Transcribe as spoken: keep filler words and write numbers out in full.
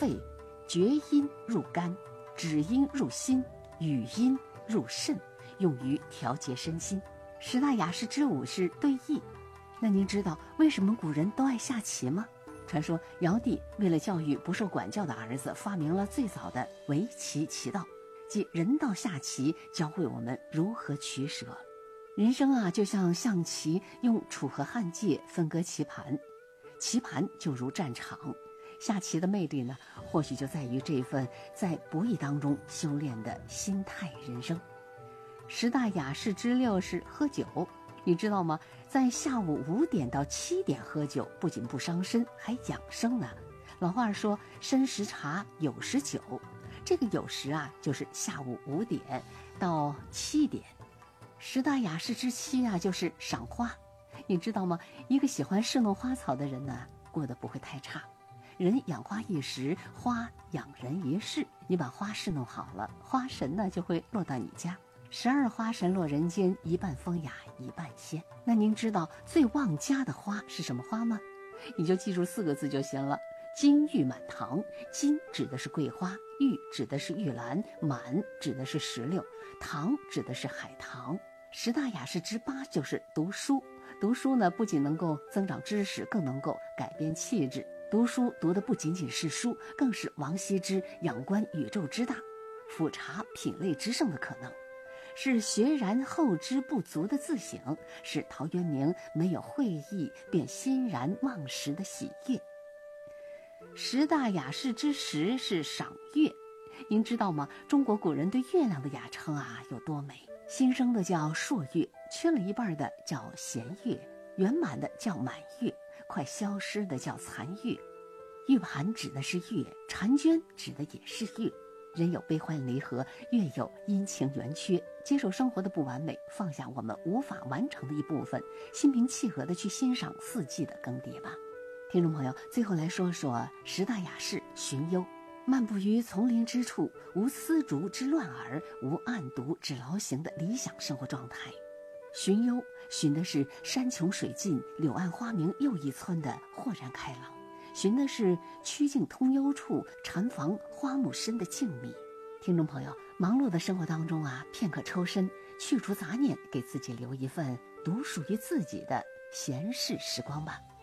肺，厥阴入肝，止阴入心，语阴入肾，用于调节身心。十大雅士之舞是对弈。那您知道为什么古人都爱下棋吗？传说尧帝为了教育不受管教的儿子，发明了最早的围棋棋道，即人道下棋，教会我们如何取舍。人生啊，就像象棋用楚河汉界分割棋盘，棋盘就如战场。下棋的魅力呢，或许就在于这份在博弈当中修炼的心态人生。十大雅士之六是喝酒，你知道吗？在下午五点到七点喝酒，不仅不伤身，还养生呢。老话说申时茶，酉时酒，这个酉时啊，就是下午五点到七点。十大雅士之七啊，就是赏花。你知道吗？一个喜欢侍弄花草的人呢，过得不会太差。人养花一时，花养人一世。你把花侍弄好了，花神呢就会落到你家。十二花神落人间，一半风雅，一半仙。那您知道最旺家的花是什么花吗？你就记住四个字就行了：金玉满堂。金指的是桂花，玉指的是玉兰，满指的是石榴，堂指的是海棠。十大雅士之八就是读书。读书呢，不仅能够增长知识，更能够改变气质。读书读的不仅仅是书，更是王羲之仰观宇宙之大，俯察品类之盛的可能，是学然后知不足的自省，是陶渊明没有会意便欣然忘食的喜悦。十大雅士之十是赏月。您知道吗？中国古人对月亮的雅称啊有多美？新生的叫朔月，缺了一半的叫弦月，圆满的叫满月，快消失的叫残月。玉盘指的是月，婵娟指的也是月。人有悲欢离合，月有阴晴圆缺，接受生活的不完美，放下我们无法完成的一部分，心平气和地去欣赏四季的更迭吧。听众朋友，最后来说说十大雅士寻幽。漫步于丛林之处，无丝竹之乱耳，无案牍之劳形的理想生活状态。寻幽寻的是山穷水尽，柳暗花明又一村的豁然开朗，寻的是曲径通幽处，禅房花木深的静谧。听众朋友，忙碌的生活当中啊，片刻抽身，去除杂念，给自己留一份独属于自己的闲适时光吧。